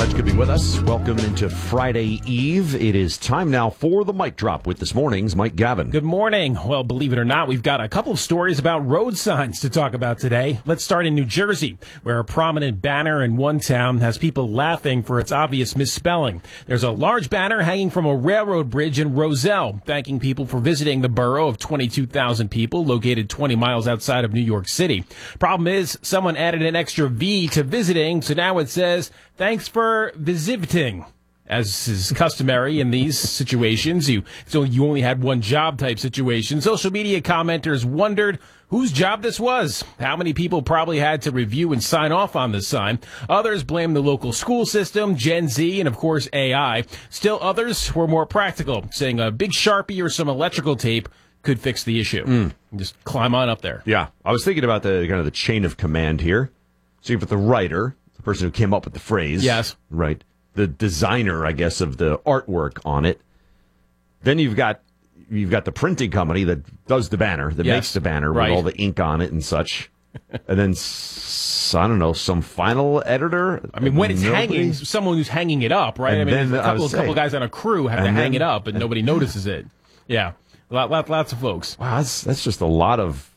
Glad you could be with us. Welcome into Friday Eve. It is time now for the Mic Drop with this morning's Mike Gavin. Good morning. Well, believe it or not, we've got a couple of stories about road signs to talk about today. Let's start in New Jersey, where a prominent banner in one town has people laughing for its obvious misspelling. There's a large banner hanging from a railroad bridge in Roselle, thanking people for visiting the borough of 22,000 people located 20 miles outside of New York City. Problem is, someone added an extra V to visiting, so now it says, thanks for visiting. As is customary in these situations, you only had one job type situation. Social media commenters wondered whose job this was. How many people probably had to review and sign off on the sign? Others blamed the local school system, Gen Z, and of course AI. Still others were more practical, saying a big Sharpie or some electrical tape could fix the issue. Just climb on up there. Yeah, I was thinking about the kind of the chain of command here. So you've got the writer, the person who came up with the phrase. Yes. Right. The designer, I guess, of the artwork on it. Then you've got the printing company that does the banner, that makes the banner with all the ink on it and such. And then, I don't know, some final editor. I mean, when it's hanging, someone who's hanging it up, right? And I mean, then, a couple guys on a crew have to hang it up, and nobody notices it. Yeah, lots of folks. Wow, that's just a lot of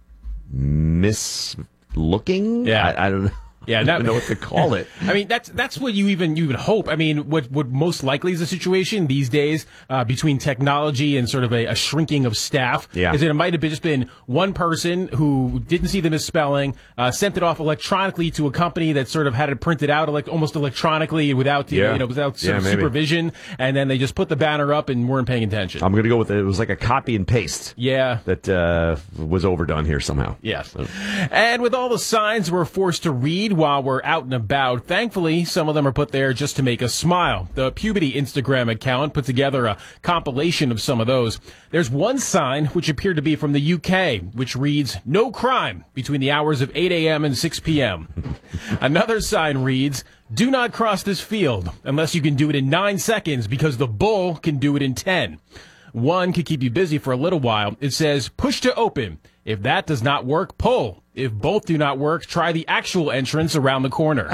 mislooking. Yeah, I don't know. Yeah, I don't know what to call it. I mean, that's what you even hope. I mean, what most likely is the situation these days between technology and sort of a shrinking of staff is that it might have just been one person who didn't see the misspelling, sent it off electronically to a company that sort of had it printed out almost electronically without supervision, and then they just put the banner up and weren't paying attention. I'm going to go with it. It was like a copy and paste. Yeah, that was overdone here somehow. Yes, and with all the signs we're forced to read while we're out and about, thankfully, some of them are put there just to make us smile. The Puberty Instagram account put together a compilation of some of those. There's one sign which appeared to be from the UK, which reads, "No crime between the hours of 8 a.m. and 6 p.m. Another sign reads, "Do not cross this field unless you can do it in 9 seconds because the bull can do it in 10. One could keep you busy for a little while. It says, "Push to open. If that does not work, pull. If both do not work, try the actual entrance around the corner."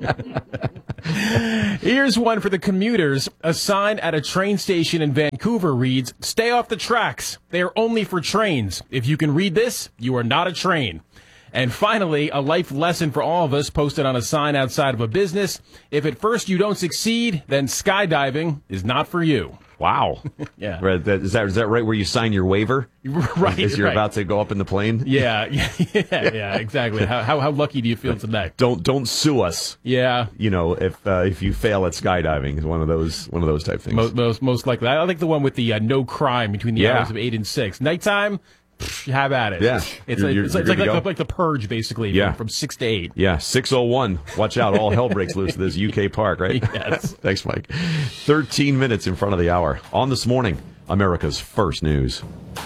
Here's one for the commuters. A sign at a train station in Vancouver reads, "Stay off the tracks. They are only for trains. If you can read this, you are not a train." And finally, a life lesson for all of us posted on a sign outside of a business. If at first you don't succeed, then skydiving is not for you. Wow. Yeah. Is that right where you sign your waiver? Right. As you're about to go up in the plane? Yeah, exactly. How lucky do you feel today? Don't sue us. Yeah. You know, if you fail at skydiving is one of those type things. Most likely. I like the one with the no crime between the hours of 8 and 6. Nighttime, have at it. Yeah. It's like the Purge, basically, from 6 to 8. Yeah, 6:01. Watch out, all hell breaks loose at this UK park, right? Yes. Thanks, Mike. 13 minutes in front of the hour. On This Morning, America's First News.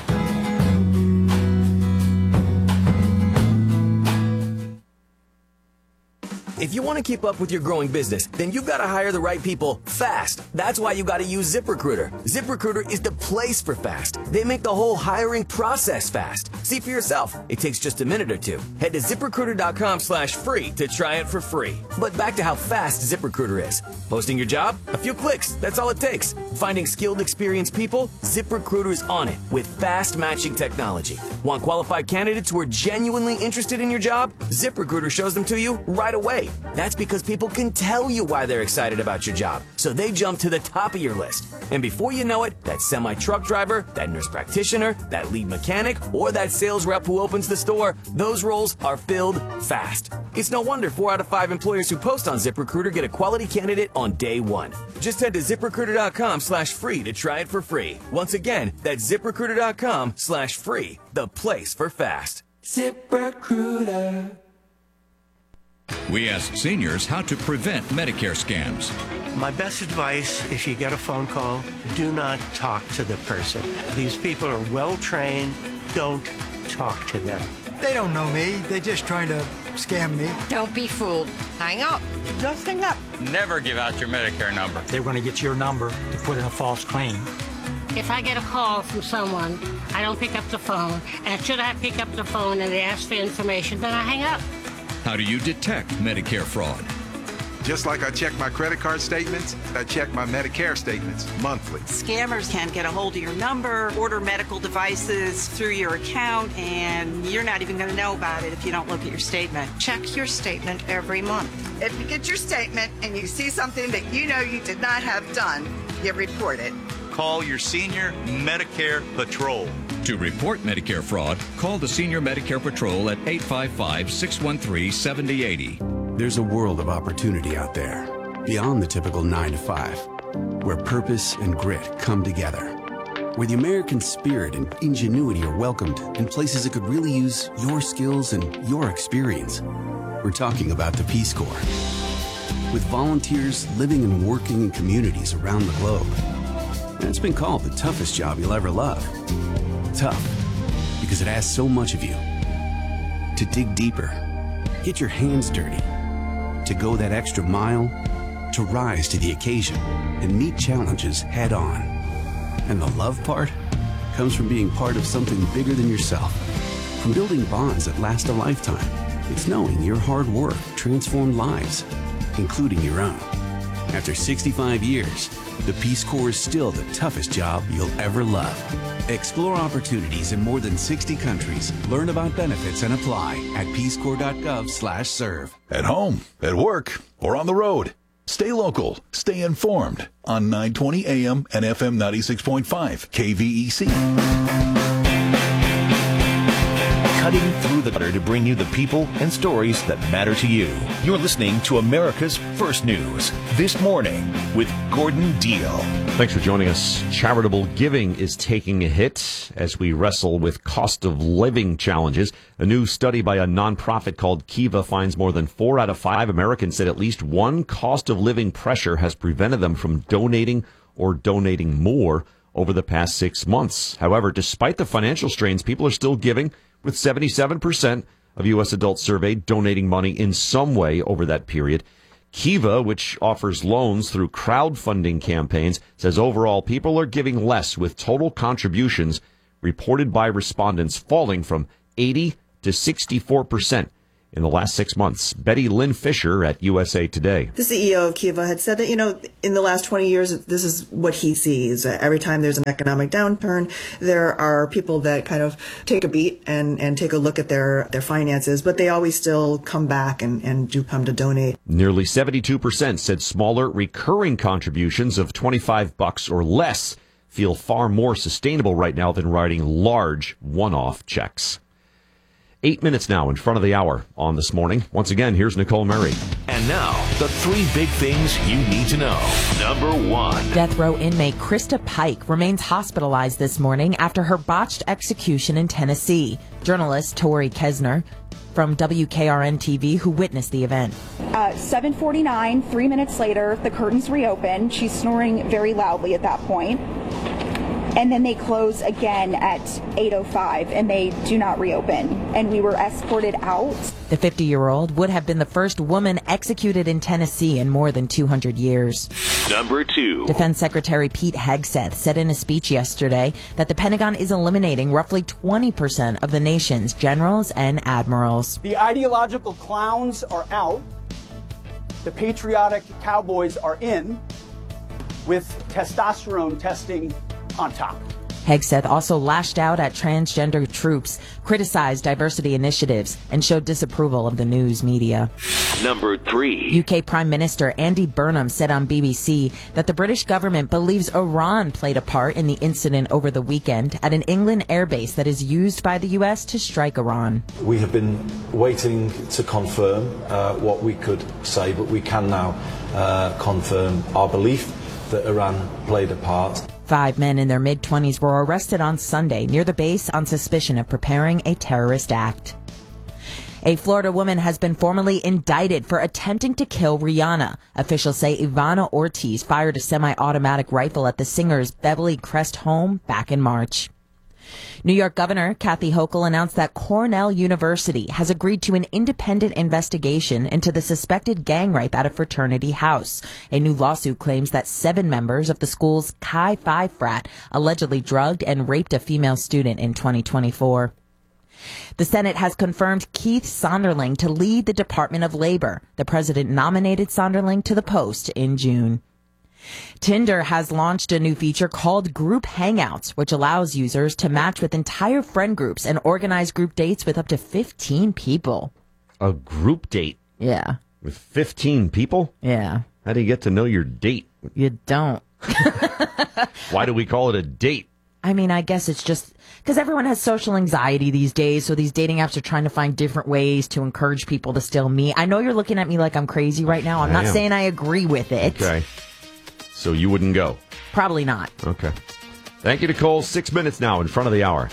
If you want to keep up with your growing business, then you've got to hire the right people fast. That's why you got to use ZipRecruiter. ZipRecruiter is the place for fast. They make the whole hiring process fast. See for yourself. It takes just a minute or two. Head to ZipRecruiter.com/free to try it for free. But back to how fast ZipRecruiter is. Posting your job? A few clicks. That's all it takes. Finding skilled, experienced people? ZipRecruiter is on it with fast matching technology. Want qualified candidates who are genuinely interested in your job? ZipRecruiter shows them to you right away. That's because people can tell you why they're excited about your job, so they jump to the top of your list. And before you know it, that semi-truck driver, that nurse practitioner, that lead mechanic, or that sales rep who opens the store, those roles are filled fast. It's no wonder 4 out of 5 employers who post on ZipRecruiter get a quality candidate on day one. Just head to ZipRecruiter.com/free to try it for free. Once again, that's ZipRecruiter.com/free, the place for fast. ZipRecruiter. We ask seniors how to prevent Medicare scams. My best advice, if you get a phone call, do not talk to the person. These people are well trained. Don't talk to them. They don't know me. They're just trying to scam me. Don't be fooled. Hang up. Just hang up. Never give out your Medicare number. They're going to get your number to put in a false claim. If I get a call from someone, I don't pick up the phone. And should I pick up the phone and they ask for information, then I hang up. How do you detect Medicare fraud? Just like I check my credit card statements, I check my Medicare statements monthly. Scammers can get a hold of your number, order medical devices through your account, and you're not even going to know about it if you don't look at your statement. Check your statement every month. If you get your statement and you see something that you know you did not have done, you report it. Call your Senior Medicare Patrol. To report Medicare fraud, call the Senior Medicare Patrol at 855-613-7080. There's a world of opportunity out there, beyond the typical 9 to 5, where purpose and grit come together, where the American spirit and ingenuity are welcomed in places that could really use your skills and your experience. We're talking about the Peace Corps. With volunteers living and working in communities around the globe. And it's been called the toughest job you'll ever love. Tough, because it asks so much of you. To dig deeper, get your hands dirty, to go that extra mile, to rise to the occasion and meet challenges head on. And the love part comes from being part of something bigger than yourself. From building bonds that last a lifetime, it's knowing your hard work transformed lives, including your own. After 65 years, the Peace Corps is still the toughest job you'll ever love. Explore opportunities in more than 60 countries. Learn about benefits and apply at peacecorps.gov/serve. At home, at work, or on the road. Stay local. Stay informed on 920 AM and FM 96.5 KVEC. Cutting through the gutter to bring you the people and stories that matter to you. You're listening to America's First News This Morning with Gordon Deal. Thanks for joining us. Charitable giving is taking a hit as we wrestle with cost of living challenges. A new study by a nonprofit called Kiva finds more than 4 out of 5 Americans said at least one cost of living pressure has prevented them from donating or donating more over the past 6 months. However, despite the financial strains, people are still giving, with 77% of U.S. adults surveyed donating money in some way over that period. Kiva, which offers loans through crowdfunding campaigns, says overall people are giving less, with total contributions reported by respondents falling from 80 to 64% in the last 6 months. Betty Lynn Fisher at USA Today. The CEO of Kiva had said that, in the last 20 years, this is what he sees. Every time there's an economic downturn, there are people that kind of take a beat and take a look at their finances, but they always still come back and do come to donate. Nearly 72% said smaller recurring contributions of $25 or less feel far more sustainable right now than writing large one-off checks. 8 minutes now in front of the hour on This Morning. Once again, here's Nicole Murray. And now, the 3 big things you need to know. Number 1. Death row inmate Krista Pike remains hospitalized this morning after her botched execution in Tennessee. Journalist Tori Kesner from WKRN-TV, who witnessed the event. 7:49, 3 minutes later, the curtains reopen. She's snoring very loudly at that point. And then they close again at 8:05, and they do not reopen. And we were escorted out. The 50-year-old would have been the first woman executed in Tennessee in more than 200 years. Number 2. Defense Secretary Pete Hegseth said in a speech yesterday that the Pentagon is eliminating roughly 20% of the nation's generals and admirals. The ideological clowns are out. The patriotic cowboys are in, with testosterone testing on top. Hegseth also lashed out at transgender troops, criticized diversity initiatives, and showed disapproval of the news media. Number 3. UK Prime Minister Andy Burnham said on BBC that the British government believes Iran played a part in the incident over the weekend at an England airbase that is used by the US to strike Iran. We have been waiting to confirm what we could say, but we can now confirm our belief that Iran played a part. 5 men in their mid-20s were arrested on Sunday near the base on suspicion of preparing a terrorist act. A Florida woman has been formally indicted for attempting to kill Rihanna. Officials say Ivana Ortiz fired a semi-automatic rifle at the singer's Beverly Crest home back in March. New York Governor Kathy Hochul announced that Cornell University has agreed to an independent investigation into the suspected gang rape at a fraternity house. A new lawsuit claims that 7 members of the school's Chi Phi frat allegedly drugged and raped a female student in 2024. The Senate has confirmed Keith Sonderling to lead the Department of Labor. The president nominated Sonderling to the post in June. Tinder has launched a new feature called Group Hangouts, which allows users to match with entire friend groups and organize group dates with up to 15 people. A group date? Yeah. With 15 people? Yeah. How do you get to know your date? You don't. Why do we call it a date? I mean, I guess it's just because everyone has social anxiety these days, so these dating apps are trying to find different ways to encourage people to still meet. I know you're looking at me like I'm crazy right now. I'm not saying I agree with it. Okay. So you wouldn't go? Probably not. Okay. Thank you, Nicole. 6 minutes now in front of the hour.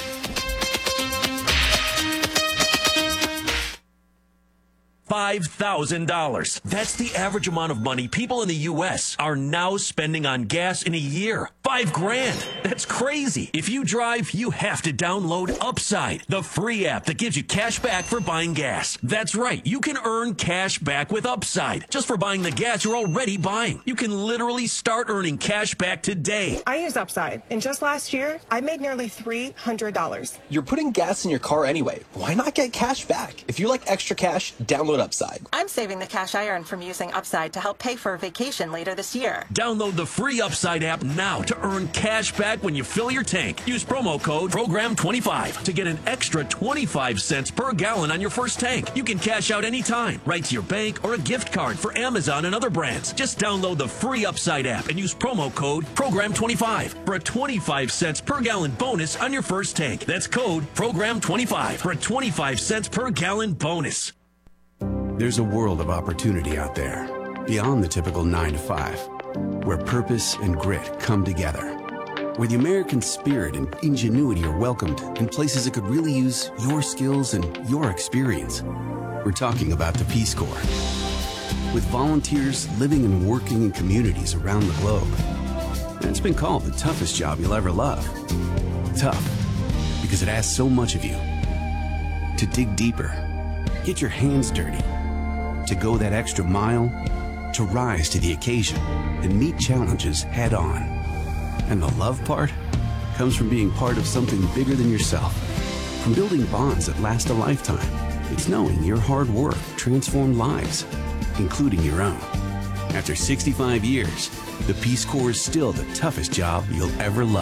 $5,000. That's the average amount of money people in the U.S. are now spending on gas in a year. $5,000. That's crazy. If you drive, you have to download Upside, the free app that gives you cash back for buying gas. That's right. You can earn cash back with Upside just for buying the gas you're already buying. You can literally start earning cash back today. I use Upside, and just last year, I made nearly $300. You're putting gas in your car anyway. Why not get cash back? If you like extra cash, download Upside. I'm saving the cash I earn from using Upside to help pay for a vacation later this year. Download the free Upside app now to earn cash back when you fill your tank. Use promo code PROGRAM25 to get an extra 25 cents per gallon on your first tank. You can cash out anytime, right to your bank or a gift card for Amazon and other brands. Just download the free Upside app and use promo code PROGRAM25 for a 25 cents per gallon bonus on your first tank. That's code PROGRAM25 for a 25 cents per gallon bonus. There's a world of opportunity out there, beyond the typical 9 to 5, where purpose and grit come together, where the American spirit and ingenuity are welcomed in places that could really use your skills and your experience. We're talking about the Peace Corps. With volunteers living and working in communities around the globe. And it's been called the toughest job you'll ever love. Tough, because it asks so much of you. To dig deeper, get your hands dirty, to go that extra mile, to rise to the occasion and meet challenges head on. And the love part comes from being part of something bigger than yourself, from building bonds that last a lifetime. It's knowing your hard work transformed lives, including your own. After 65 years, the Peace Corps is still the toughest job you'll ever love.